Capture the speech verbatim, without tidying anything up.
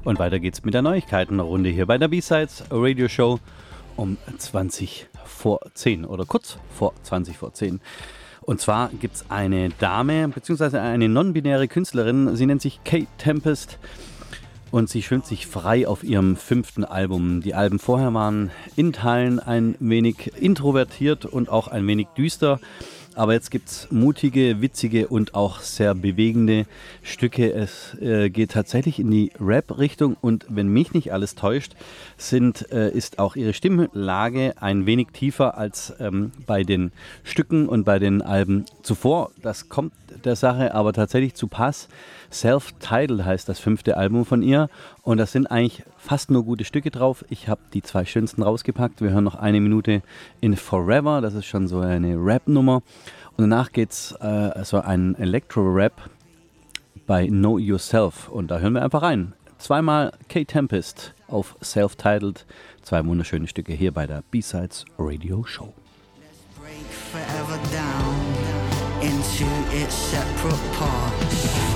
Und weiter geht's mit der Neuigkeitenrunde hier bei der B-Sides Radio Show um zwanzig vor zehn oder kurz vor zwanzig vor zehn. Und zwar gibt's eine Dame, beziehungsweise eine non-binäre Künstlerin, sie nennt sich Kate Tempest und sie schwimmt sich frei auf ihrem fünften Album. Die Alben vorher waren in Teilen ein wenig introvertiert und auch ein wenig düster. Aber jetzt gibt es mutige, witzige und auch sehr bewegende Stücke. Es äh, geht tatsächlich in die Rap-Richtung und wenn mich nicht alles täuscht, sind, äh, ist auch ihre Stimmlage ein wenig tiefer als ähm, bei den Stücken und bei den Alben zuvor. Das kommt der Sache aber tatsächlich zu Pass. Self-Titled heißt das fünfte Album von ihr und das sind eigentlich fast nur gute Stücke drauf. Ich habe die zwei schönsten rausgepackt. Wir hören noch eine Minute in Forever, das ist schon so eine Rap-Nummer. Und danach geht's äh, also ein Electro-Rap bei Know Yourself und da hören wir einfach rein. Zweimal Kate Tempest auf Self-Titled, zwei wunderschöne Stücke hier bei der B-Sides Radio Show. Break forever down into its separate parts.